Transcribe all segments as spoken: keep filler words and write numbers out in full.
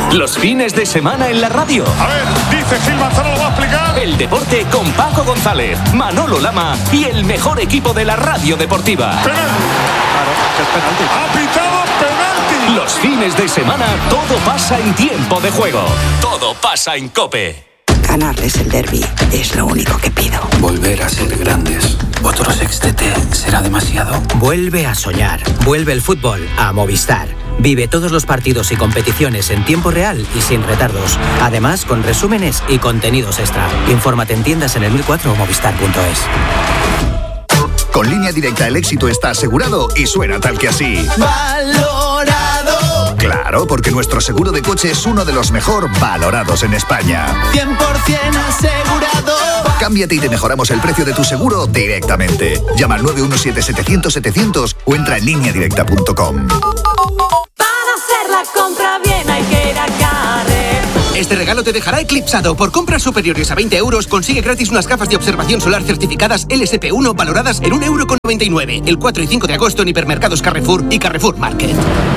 Los fines de semana en la radio. A ver, dice Gil Manzano, lo va a explicar. El deporte con Paco González, Manolo Lama y el mejor equipo de la radio deportiva. Penalti. Claro, es penalti. Ha pitado penalti. Los fines de semana todo pasa en tiempo de juego. Todo pasa en COPE. Ganarles el derbi es lo único que pido. Volver a ser grandes. ¿Otro sextete será demasiado? Vuelve a soñar. Vuelve el fútbol a Movistar. Vive todos los partidos y competiciones en tiempo real y sin retardos. Además, con resúmenes y contenidos extra. Infórmate en tiendas en el mil cuatro o movistar punto es. Con Línea Directa el éxito está asegurado y suena tal que así. ¡Valorado! Claro, porque nuestro seguro de coche es uno de los mejor valorados en España. cien por ciento asegurado. Cámbiate y te mejoramos el precio de tu seguro directamente. Llama al nueve uno siete setecientos setecientos o entra en línea directa punto com. Para hacer la compra bien hay que ir a Carrer. Este regalo te dejará eclipsado. Por compras superiores a veinte euros, consigue gratis unas gafas de observación solar certificadas L S P uno valoradas en un euro con noventa y nueve. El cuatro y cinco de agosto en hipermercados Carrefour y Carrefour Market.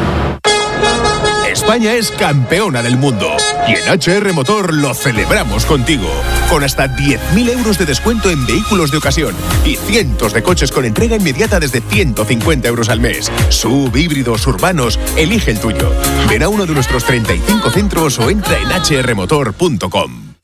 España es campeona del mundo y en H R Motor lo celebramos contigo. Con hasta diez mil euros de descuento en vehículos de ocasión y cientos de coches con entrega inmediata desde ciento cincuenta euros al mes. Sub, híbridos, urbanos, elige el tuyo. Ven a uno de nuestros treinta y cinco centros o entra en hache erre motor punto com.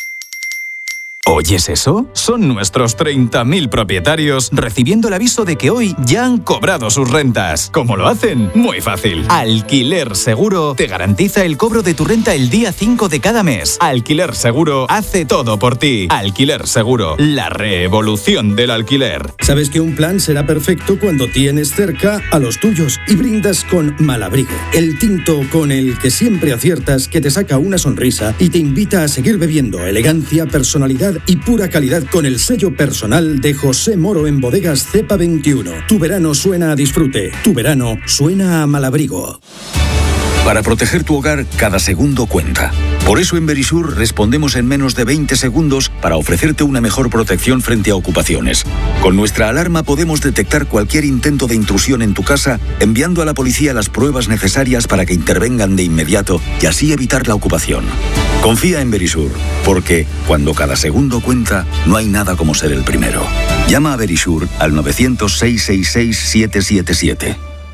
¿Oyes eso? Son nuestros treinta mil propietarios recibiendo el aviso de que hoy ya han cobrado sus rentas. ¿Cómo lo hacen? Muy fácil. Alquiler Seguro te garantiza el cobro de tu renta el día cinco de cada mes. Alquiler Seguro hace todo por ti. Alquiler Seguro, la revolución del alquiler. Sabes que un plan será perfecto cuando tienes cerca a los tuyos y brindas con Malabrigo, el tinto con el que siempre aciertas, que te saca una sonrisa y te invita a seguir bebiendo. Elegancia, personalidad y pura calidad con el sello personal de José Moro en Bodegas Cepa veintiuno. Tu verano suena a disfrute. Tu verano suena a Malabrigo. Para proteger tu hogar, cada segundo cuenta. Por eso en Verisur respondemos en menos de veinte segundos para ofrecerte una mejor protección frente a ocupaciones. Con nuestra alarma podemos detectar cualquier intento de intrusión en tu casa, enviando a la policía las pruebas necesarias para que intervengan de inmediato y así evitar la ocupación. Confía en Verisur, porque cuando cada segundo cuenta, no hay nada como ser el primero. Llama a Verisur al nueve cero cero, seis seis seis, siete siete siete.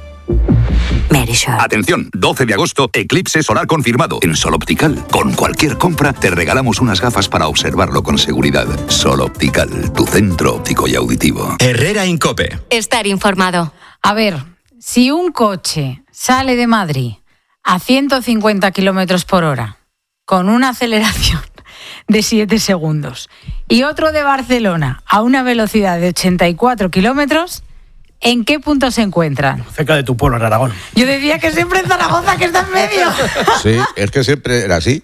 Verisur. Atención, doce de agosto, eclipse solar confirmado en Sol Optical. Con cualquier compra te regalamos unas gafas para observarlo con seguridad. Sol Optical, tu centro óptico y auditivo. Herrera Incope. Estar informado. A ver, si un coche sale de Madrid a ciento cincuenta kilómetros por hora con una aceleración de siete segundos y otro de Barcelona a una velocidad de ochenta y cuatro kilómetros, ¿en qué punto se encuentran? Cerca de tu pueblo, en Aragón. Yo decía que siempre en Zaragoza, que está en medio. Sí, es que siempre era así.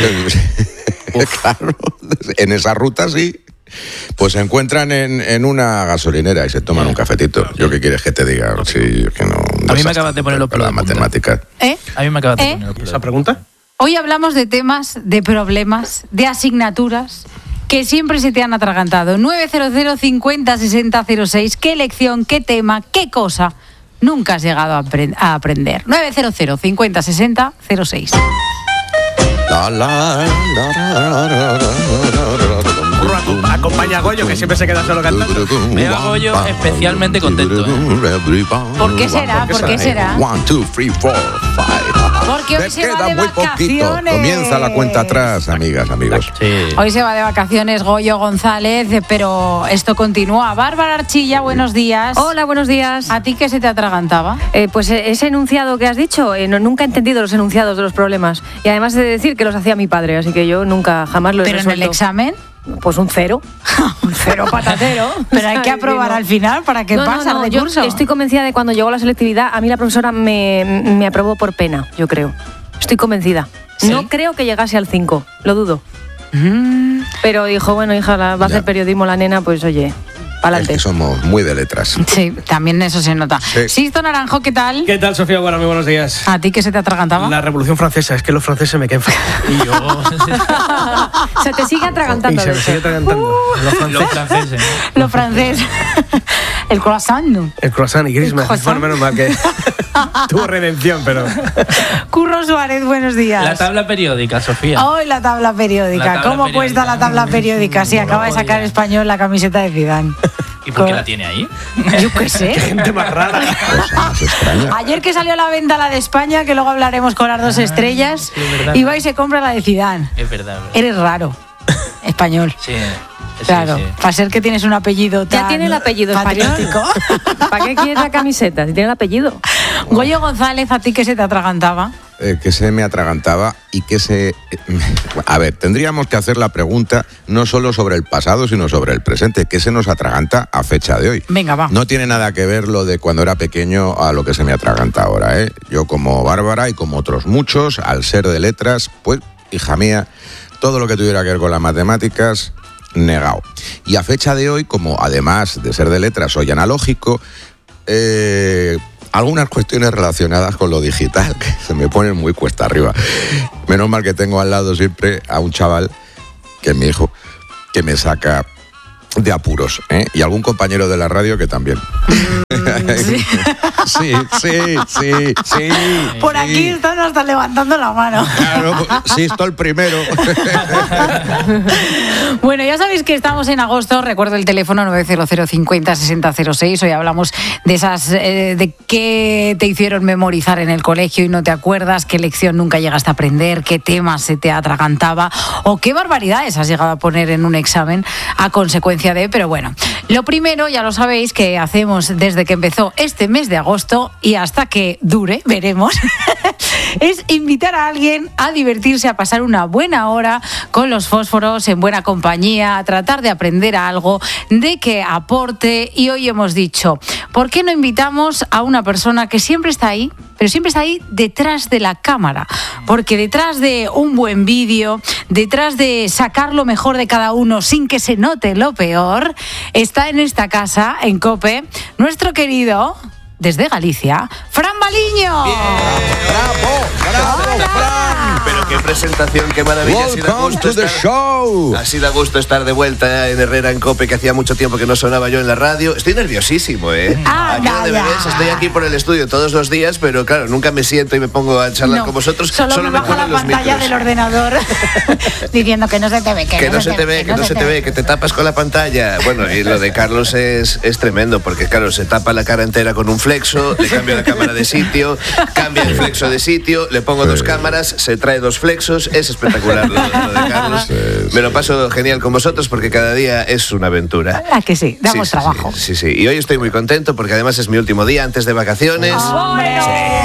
Claro, en esa ruta sí. Pues se encuentran en, en una gasolinera y se toman un cafetito. ¿Yo qué quieres que te diga? Sí, es que no. A mí me acabas de poner los pelos de punta. Matemáticas. ¿Eh? A mí me acabas de ¿Eh? poner los pelos. ¿Esa pregunta? Hoy hablamos de temas, de problemas, de asignaturas que siempre se te han atragantado. nueve cero cero, cincuenta, sesenta, cero seis. ¿Qué lección, qué tema, qué cosa nunca has llegado a, aprend- a aprender? nueve cero cero, cincuenta, sesenta, cero seis. La, la, la, la, la, la, acompaña a Goyo, que siempre se queda solo cantando. Me lleva Goyo especialmente contento, ¿eh? ¿Por qué será? ¿Por qué será? One, two, three, four, five. Porque hoy Te se queda va de muy vacaciones. poquito. Comienza la cuenta atrás, amigas, amigos. Sí. Hoy se va de vacaciones Goyo González, pero esto continúa. Bárbara Archilla, buenos días. Hola, buenos días. ¿A ti qué se te atragantaba? Eh, pues ese enunciado que has dicho, eh, no, nunca he entendido los enunciados de los problemas. Y además he de decir que los hacía mi padre, así que yo nunca, jamás lo he ¿Pero resuelto. en el examen? Pues un cero. Un cero patatero. Pero hay que aprobar al final para que no, pase no, no, el yo recurso. Estoy convencida de que cuando llegó la selectividad, a mí la profesora me, me aprobó por pena, yo creo. Estoy convencida. ¿Sí? No creo que llegase al cinco, lo dudo. Mm. Pero dijo, bueno, hija, la, va a hacer periodismo la nena, pues oye, pa'lante. Es que somos muy de letras. Sí, también eso se nota. Sí. Sisto Naranjo, ¿qué tal? ¿Qué tal, Sofía? Bueno, muy buenos días. ¿A ti qué se te atragantaba? La Revolución Francesa, es que los franceses me quedan feos. Y yo... Se te sigue atragantando. Y se me sigue atragantando. Uh. Los franceses. Los franceses. El croissant. El croissant y Griezmann. Bueno, menos mal que tuvo redención, pero... Curro Suárez, buenos días. La tabla periódica, Sofía. Hoy la tabla periódica. La tabla ¿Cómo periódica. cuesta la tabla periódica? Sí, acaba de sacar Español la camiseta de Zidane. ¿Y por qué la tiene ahí? Yo qué sé. Qué gente más rara. Ayer que salió a la venta la de España, que luego hablaremos con las dos estrellas, sí, es verdad. y va y se compra la de Zidane. Es verdad. Es verdad. Eres raro. Español. Sí. Claro, sí, sí. para ser que tienes un apellido tan Ya tiene el apellido patriótico. ¿Para qué quieres la camiseta si tiene el apellido? Goyo González, ¿a ti qué se te atragantaba? Eh, que se me atragantaba y que se... A ver, tendríamos que hacer la pregunta no solo sobre el pasado, sino sobre el presente. ¿Qué se nos atraganta a fecha de hoy? Venga, va. No tiene nada que ver lo de cuando era pequeño a lo que se me atraganta ahora, ¿eh? Yo, como Bárbara y como otros muchos, al ser de letras, pues, hija mía, todo lo que tuviera que ver con las matemáticas, negado. Y a fecha de hoy, como además de ser de letras soy analógico, eh, algunas cuestiones relacionadas con lo digital que se me ponen muy cuesta arriba. Menos mal que tengo al lado siempre a un chaval, que es mi hijo, que me saca de apuros, ¿eh? Y algún compañero de la radio que también. Sí. Sí, sí, sí, sí. Por sí. aquí están hasta levantando la mano. Claro, sí, estoy el primero. Bueno, ya sabéis que estamos en agosto. Recuerdo el teléfono nueve cero cero cincuenta sesenta cero seis. Hoy hablamos de esas, eh, de qué te hicieron memorizar en el colegio y no te acuerdas, qué lección nunca llegaste a aprender, qué tema se te atragantaba o qué barbaridades has llegado a poner en un examen a consecuencia de... Pero bueno, lo primero, ya lo sabéis, que hacemos desde que empezó este mes de agosto y hasta que dure, veremos, es invitar a alguien a divertirse, a pasar una buena hora con los fósforos, en buena compañía, a tratar de aprender algo, de que aporte. Y hoy hemos dicho, ¿por qué no invitamos a una persona que siempre está ahí, pero siempre está ahí detrás de la cámara? Porque detrás de un buen vídeo, detrás de sacar lo mejor de cada uno sin que se note lo peor, está en esta casa, en COPE, nuestro querido, desde Galicia, Fran Baliño. ¡Bravo! ¡Bravo, Fran! Pero qué presentación, qué maravilla. Así da Welcome gusto to the estar, show. Así da gusto estar de vuelta en Herrera, en COPE, que hacía mucho tiempo que no sonaba yo en la radio. Estoy nerviosísimo, ¿eh? Ah, aquí donde me ves, estoy aquí por el estudio todos los días, pero claro, nunca me siento y me pongo a charlar No, con vosotros. Solo, Solo me me baja la ponen los pantalla micros. del ordenador diciendo que no se te ve, que, Que no se te ve, que no se te ve, que te tapas con la pantalla. Bueno, y lo de Carlos es, es tremendo, porque claro, se tapa la cara entera con un flexo, le cambio la cámara de sitio, cambia el flexo de sitio, le pongo dos cámaras, se trae dos flexos, es espectacular lo, lo de Carlos. Me lo paso genial con vosotros porque cada día es una aventura. Ah, que sí, damos Sí, sí, trabajo. Sí, sí, sí. Y hoy estoy muy contento porque además es mi último día antes de vacaciones. ¡Hombre!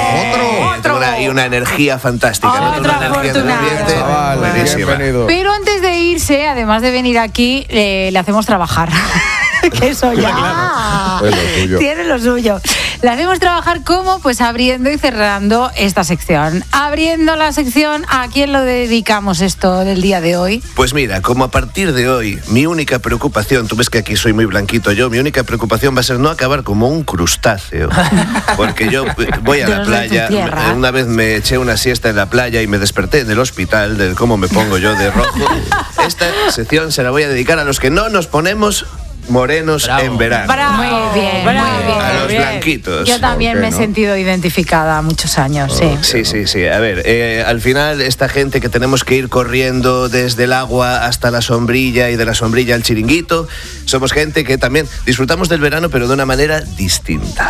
Y tengo una, y una energía fantástica. ¿no? Otro Una energía del afortunado. ambiente Chaval, buenísima. bienvenido. Pero antes de irse, además de venir aquí, eh, le hacemos trabajar. Que eso ya Es lo tuyo. tiene lo suyo. Le hacemos trabajar como, pues abriendo y cerrando esta sección. Abriendo la sección, ¿a quién lo dedicamos esto del día de hoy? Pues mira, como a partir de hoy, mi única preocupación, tú ves que aquí soy muy blanquito yo, mi única preocupación va a ser no acabar como un crustáceo. Porque yo voy a De la los de tu playa, tierra. una vez me eché una siesta en la playa y me desperté en el hospital de cómo me pongo yo de rojo. Esta sección se la voy a dedicar a los que no nos ponemos morenos Bravo. en verano. Bravo, muy bien, bravo. muy bien. A los bien. blanquitos. Yo también ¿Por qué me he no? sentido identificada muchos años, sí. Sí, sí, sí. A ver, eh, al final esta gente que tenemos que ir corriendo desde el agua hasta la sombrilla y de la sombrilla al chiringuito, somos gente que también disfrutamos del verano pero de una manera distinta.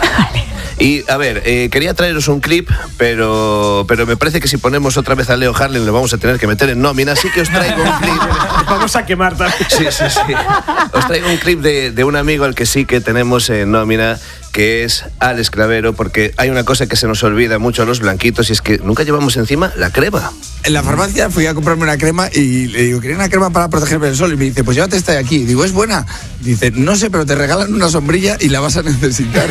Y a ver, eh, quería traeros un clip, pero, pero me parece que si ponemos otra vez a Leo Harlem lo vamos a tener que meter en nómina, así que os traigo un clip. Vamos a quemar también. Sí, sí, sí. Os traigo un clip de, de un amigo al que sí que tenemos en nómina, que es Alex Clavero, porque hay una cosa que se nos olvida mucho a los blanquitos y es que nunca llevamos encima la crema. En la farmacia fui a comprarme una crema y le digo, quería una crema para protegerme del sol. Y me dice, pues llévate esta de aquí. Digo, ¿es buena? Dice, no sé, pero te regalan una sombrilla y la vas a necesitar.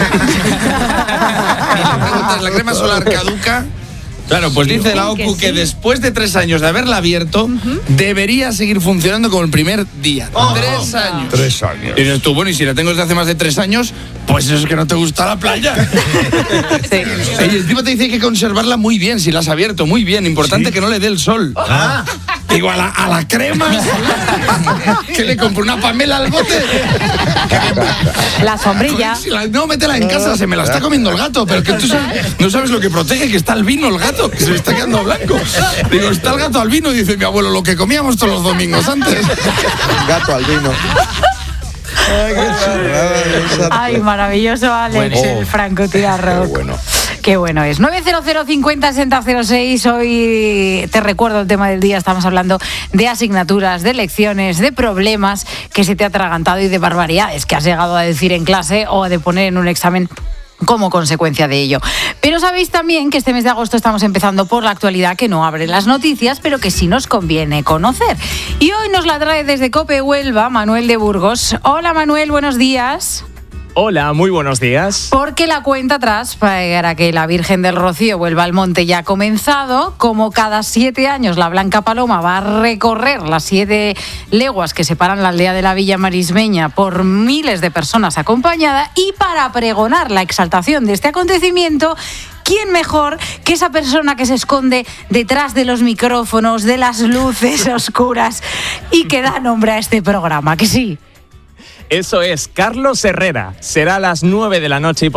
La crema solar caduca. Claro, pues dice la O C U que después de tres años de haberla abierto, debería seguir funcionando como el primer día. Oh. Tres años. Tres años. Y dices tú, bueno, y si la tengo desde hace más de tres años, pues eso es que no te gusta la playa. Sí. Y encima te dice que hay que conservarla muy bien, si la has abierto, muy bien. Importante ¿Sí? que no le dé el sol. Ah. Digo, a la, a la crema. Que le compro una Pamela al bote. La sombrilla. Si la- no, métela en casa, se me la está comiendo el gato. Pero que tú sabes, no sabes lo que protege, que está el vino el gato, que se le está quedando blanco. Digo, está el gato al vino, dice mi abuelo, lo que comíamos todos los domingos antes. Gato al vino. Ay, qué chulada, Dios santo. Ay, maravilloso, Alex, Bueno. el francotiarro. Qué bueno. Qué bueno es. nueve cero cero cincuenta sesenta cero seis. Hoy te recuerdo el tema del día. Estamos hablando de asignaturas, de lecciones, de problemas que se te ha atragantado y de barbaridades que has llegado a decir en clase o de poner en un examen como consecuencia de ello. Pero sabéis también que este mes de agosto estamos empezando por la actualidad que no abre las noticias, pero que sí nos conviene conocer. Y hoy nos la trae desde COPE Huelva Manuel de Burgos. Hola Manuel, buenos días. Hola, muy buenos días. Porque la cuenta atrás para que la Virgen del Rocío vuelva al monte ya ha comenzado. Como cada siete años la Blanca Paloma va a recorrer las siete leguas que separan la aldea de la Villa Marismeña por miles de personas acompañada, y para pregonar la exaltación de este acontecimiento, ¿quién mejor que esa persona que se esconde detrás de los micrófonos, de las luces oscuras y que da nombre a este programa? Que sí. Eso es, Carlos Herrera. Será a las nueve de la noche y